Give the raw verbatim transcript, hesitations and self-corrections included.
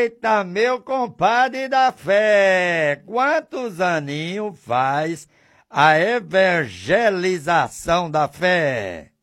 Eita, meu compadre da fé, quantos aninhos faz a evangelização da fé?